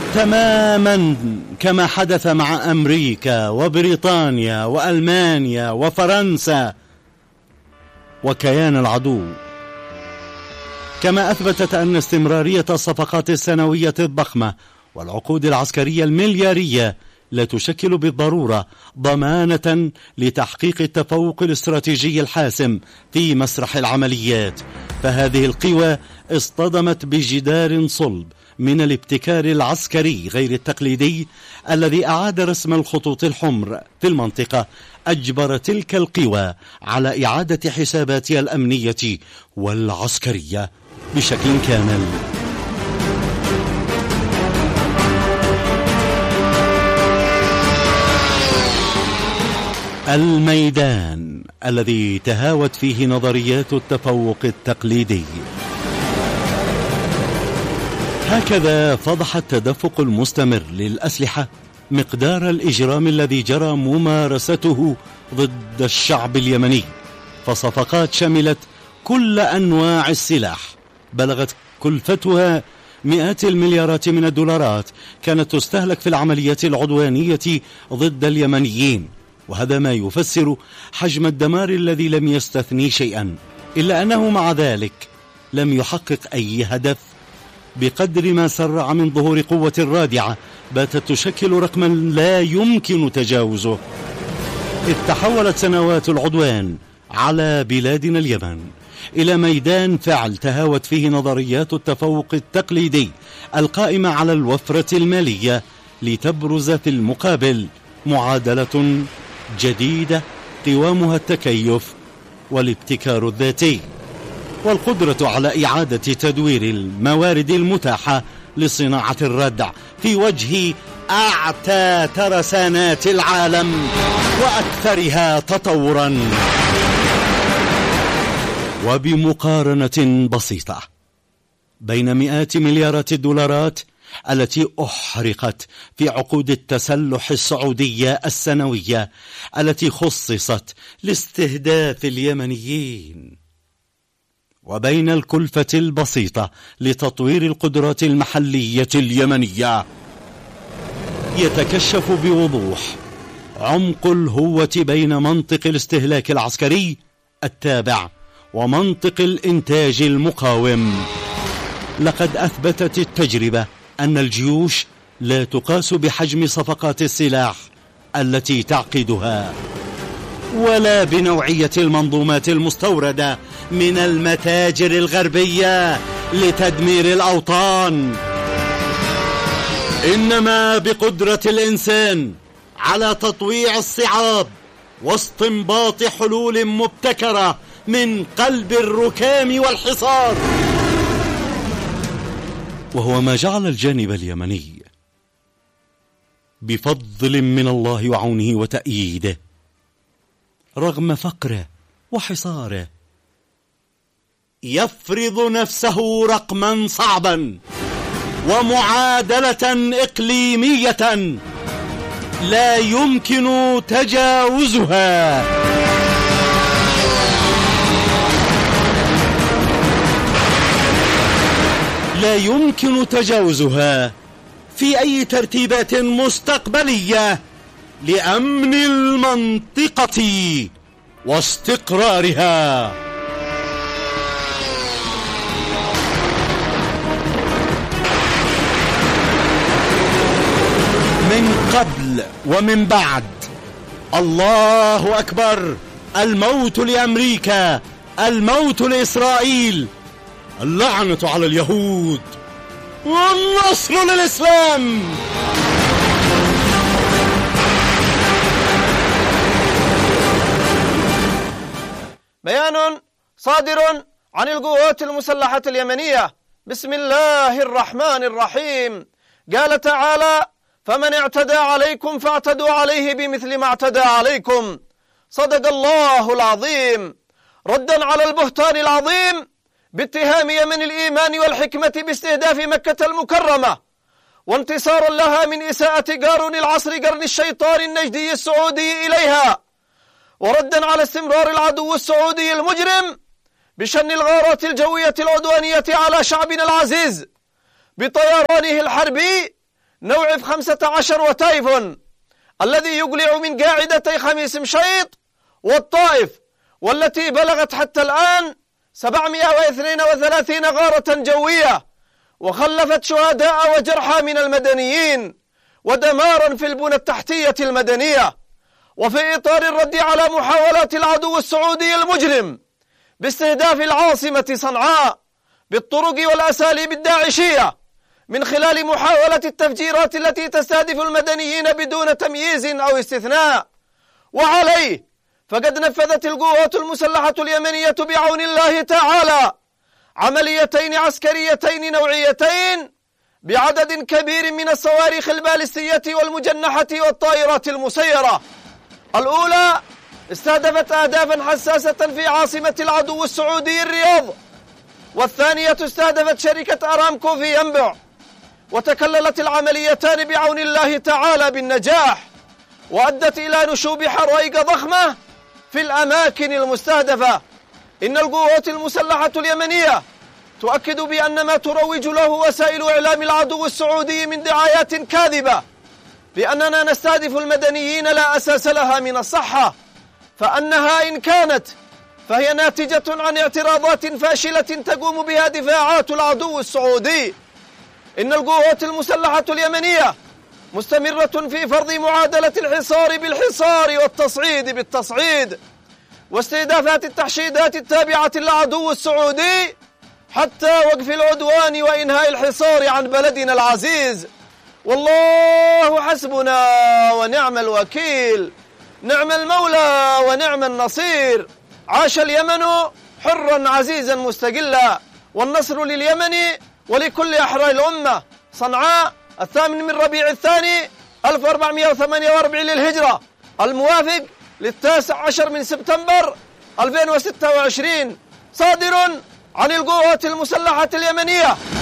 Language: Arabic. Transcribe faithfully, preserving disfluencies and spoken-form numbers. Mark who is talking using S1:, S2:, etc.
S1: تماما كما حدث مع أمريكا وبريطانيا وألمانيا وفرنسا وكيان العدو. كما أثبتت أن استمرارية الصفقات السنوية الضخمة والعقود العسكرية المليارية لا تشكل بالضرورة ضمانة لتحقيق التفوق الاستراتيجي الحاسم في مسرح العمليات، فهذه القوى اصطدمت بجدار صلب من الابتكار العسكري غير التقليدي الذي أعاد رسم الخطوط الحمر في المنطقة، أجبر تلك القوى على إعادة حساباتها الأمنية والعسكرية بشكل كامل. الميدان الذي تهاوت فيه نظريات التفوق التقليدي. هكذا فضح التدفق المستمر للأسلحة مقدار الإجرام الذي جرى ممارسته ضد الشعب اليمني، فصفقات شملت كل أنواع السلاح بلغت كلفتها مئات المليارات من الدولارات كانت تستهلك في العمليات العدوانية ضد اليمنيين، وهذا ما يفسر حجم الدمار الذي لم يستثني شيئا، إلا أنه مع ذلك لم يحقق أي هدف بقدر ما سرع من ظهور قوة رادعة باتت تشكل رقما لا يمكن تجاوزه. إذ تحولت سنوات العدوان على بلادنا اليمن إلى ميدان فعل تهاوت فيه نظريات التفوق التقليدي القائمة على الوفرة المالية، لتبرز في المقابل معادلة جديدة قوامها التكيف والابتكار الذاتي والقدرة على إعادة تدوير الموارد المتاحة لصناعة الردع في وجه أعتى ترسانات العالم وأكثرها تطورا. وبمقارنة بسيطة بين مئات مليارات الدولارات التي أحرقت في عقود التسلح السعودية السنوية التي خصصت لاستهداف اليمنيين، وبين الكلفة البسيطة لتطوير القدرات المحلية اليمنية، يتكشف بوضوح عمق الهوة بين منطق الاستهلاك العسكري التابع ومنطق الإنتاج المقاوم. لقد أثبتت التجربة أن الجيوش لا تقاس بحجم صفقات السلاح التي تعقدها ولا بنوعية المنظومات المستوردة من المتاجر الغربية لتدمير الأوطان، إنما بقدرة الإنسان على تطويع الصعاب واستنباط حلول مبتكرة من قلب الركام والحصار. وهو ما جعل الجانب اليمني بفضل من الله وعونه وتأييده رغم فقره وحصاره يفرض نفسه رقما صعبا ومعادلة إقليمية لا يمكن تجاوزها. لا يمكن تجاوزها في أي ترتيبات مستقبلية لأمن المنطقة واستقرارها. من قبل ومن بعد، الله أكبر، الموت لأمريكا، الموت لإسرائيل، اللعنة على اليهود، والنصر للإسلام.
S2: بيان صادر عن القوات المسلحة اليمنية بسم الله الرحمن الرحيم. قال تعالى: فمن اعتدى عليكم فاعتدوا عليه بمثل ما اعتدى عليكم. صدق الله العظيم. ردا على البهتان العظيم باتهام يمن الإيمان والحكمة باستهداف مكة المكرمة، وانتصارا لها من إساءة قارون العصر قرن الشيطان النجدي السعودي إليها، وردا على استمرار العدو السعودي المجرم بشن الغارات الجوية العدوانية على شعبنا العزيز بطيرانه الحربي نوع إف خمسة عشر وتايفون الذي يقلع من قاعدتي خميس مشيط والطائف، والتي بلغت حتى الآن سبعمائة واثنين وثلاثين غارة جوية، وخلفت شهداء وجرحى من المدنيين ودمارا في البنى التحتية المدنية. وفي إطار الرد على محاولات العدو السعودي المجرم باستهداف العاصمة صنعاء بالطرق والأساليب الداعشية من خلال محاولة التفجيرات التي تستهدف المدنيين بدون تمييز أو استثناء، وعليه فقد نفذت القوات المسلحة اليمنية بعون الله تعالى عمليتين عسكريتين نوعيتين بعدد كبير من الصواريخ البالستية والمجنحة والطائرات المسيرة. الأولى استهدفت أهدافا حساسة في عاصمة العدو السعودي الرياض، والثانية استهدفت شركة أرامكو في ينبع، وتكللت العمليتان بعون الله تعالى بالنجاح، وأدت إلى نشوب حرائق ضخمة في الأماكن المستهدفة. إن القوات المسلحة اليمنية تؤكد بأن ما تروج له وسائل إعلام العدو السعودي من دعايات كاذبة بأننا نستهدف المدنيين لا أساس لها من الصحة، فأنها إن كانت فهي ناتجة عن اعتراضات فاشلة تقوم بها دفاعات العدو السعودي. إن القوات المسلحة اليمنية مستمرة في فرض معادلة الحصار بالحصار والتصعيد بالتصعيد واستهدافات التحشيدات التابعة للعدو السعودي حتى وقف العدوان وإنهاء الحصار عن بلدنا العزيز. والله حسبنا ونعم الوكيل، نعم المولى ونعم النصير. عاش اليمن حرا عزيزا مستقلا، والنصر لليمن ولكل أحرار الأمة. صنعاء الثامن من ربيع الثاني ألف وأربعمائة وثمانية وأربعين للهجرة، الموافق للتاسع عشر من سبتمبر ألفين وستة وعشرين، صادر عن القوات المسلحة اليمنية.